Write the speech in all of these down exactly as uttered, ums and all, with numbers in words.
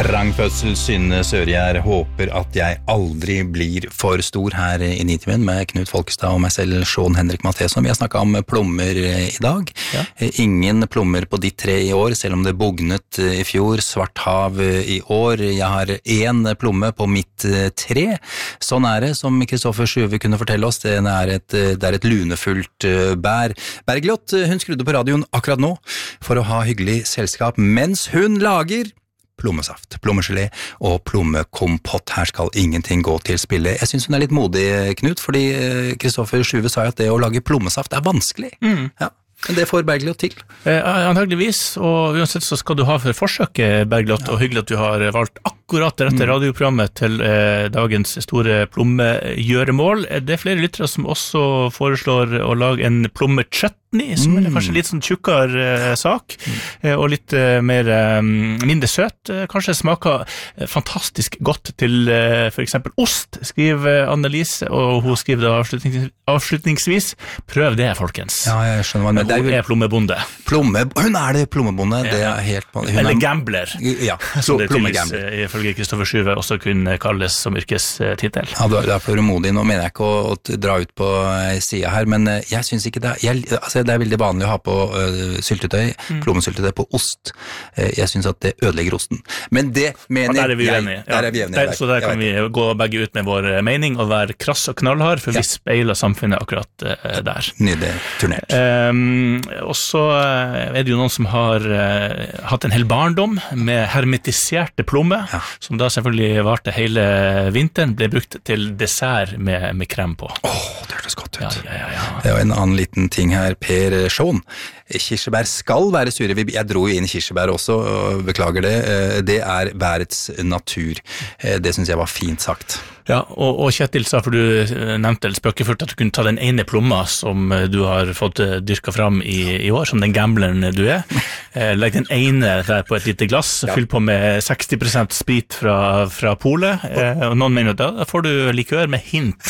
Trang fødsel, Synne Sørgjær, håper at jeg aldri blir for stor her i Nitimen med Knut Folkestad og meg selv, Sean Henrik Matheson. Vi har snakket om plommer i dag. Ja. Ingen plommer på ditt tre i år, selv om det bognet i fjor. Svart hav i år. Jeg har en plomme på mitt tre. Sånn er det, som Kristoffer Sjuve kunne fortelle oss. Det er et, det er et lunefullt bær. Bergljot, hun skrudde på radioen akkurat nå for å ha hyggelig selskap, mens hun lager plommesaft, plommegelé og plommekompott. Her skal ingenting gå til spille. Jeg synes hun er litt modig, Knut, fordi Kristoffer Sjuve sa at det å lage plommesaft er vanskelig. Mm. Ja. Men det får Bergljot til. Eh, antageligvis, og uansett så skal du ha for forsøket, Bergljot, ja. Og hyggelig at du har valgt akkurat dette mm. radioprogrammet til eh, dagens store plommegjøremål. Det er flere lyttere som også foreslår å lage en plommechutney, som er kanskje litt sånn tjukkere eh, sak, mm. eh, og litt eh, mer, eh, mindre søt. Eh, kanskje smaker eh, fantastisk godt til eh, for eksempel ost, skriver Annelise, og hun skriver det avslutnings avslutningsvis. Prøv det, folkens. Ja, jeg skjønner hva. Men hun er plommebonde. Plomme, hun er det plommebonde, ja. Det er helt... Hun Eller er, gambler. Ja, som det tydeligvis, ifølge Kristoffer Sjuve, også kunne kalles som yrkestitel. Ja, da er du modig. Nå mener jeg ikke å, å dra ut på siden her, men jeg synes ikke det er... Jeg, altså, det er veldig vanlig å ha på uh, syltetøy, mm. plommesyltetøy på ost. Uh, jeg synes at det ødelegger osten. Men det mener ja, der er vi jeg... enige. Ja, der er vi enige. Der, så der kan vi gå begge ut med vår mening og være krass og knallhard, for ja. Vi speiler samfunnet akkurat uh, der. Nydelig turnert. Um, og så uh, er det jo noen som har uh, hatt en hel barndom med hermetiserte plommer, ja. Som da selvfølgelig varte hele vinteren, ble brukt til dessert med, med krem på. Åh, oh, det hørtes godt ut. Ja, ja, ja, ja. Det er jo en annen liten ting her, Per Sean. Kirsebær skal være sure. Jeg dro jo inn kirsebær også, og beklager det. Det er værets natur. Det synes jeg var fint sagt. Ja, og, og Kjetil sa, for du nevnte eller spøkefullt at du kunne ta den ene plomma som du har fått dyrket fram i, i år, som den gambleren du er. Legg den ene der på et lite glass, ja. Fyll på med seksti prosent sprit fra, fra polet, og noen mener at da får du likør med hint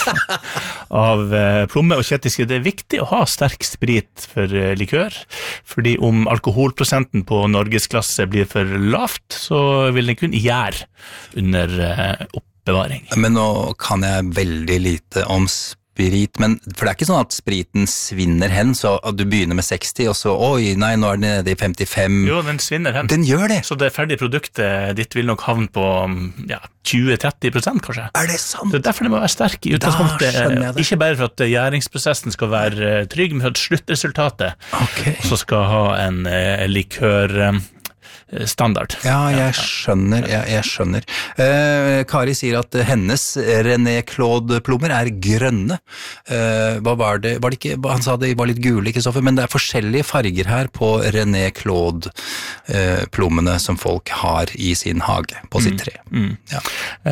av plomme, og Kjetil sier det er viktig å ha sterk sprit for likør, fordi om alkoholprosenten på norgesklasse blir for lavt, så vil den kun gjære under oppbevaring. Men nå kan jeg veldig lite om sprit, men, for det er ikke sånn at spriten svinner hen, så at du begynner med seksti, og så, oi, nei, nå er den nede i femtifem. Jo, den svinner hen. Den gjør det. Så det ferdige produktet ditt vil nok havne på, ja, tjue til tretti prosent kanskje. Er det sant? Det er derfor det må være sterk i utgangspunktet. Ikke bare for at gjæringsprosessen skal være trygg, men for at sluttresultatet okay. Så skal ha en eh, likør eh, standard. Ja, jeg skjønner, jeg, jeg skjønner. Eh, Kari sier at hennes René Claude-plommer er grønne. Eh, hva var det? Var det ikke, han sa det var litt gule, Kristoffer, men det er forskjellige farger her på René Claude-plommene som folk har i sin hage, på sitt tre. Mm, mm. Ja.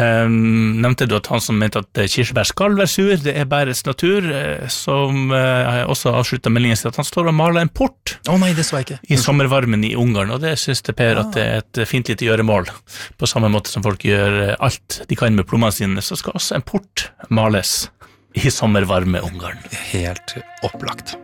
Um, nevnte du at han som mente at kirsebær skal være sur, det er bærets natur, som uh, også avsluttet meldingen til at han står og maler en port. Å oh, nei, det så jeg ikke. I sommervarmen i Ungarn, og det synes det Per at det er et fint lite gjøremål. På samme måte som folk gjør alt de kan med plommene sine, så skal også en port males i sommervarme Ungarn. Helt opplagt.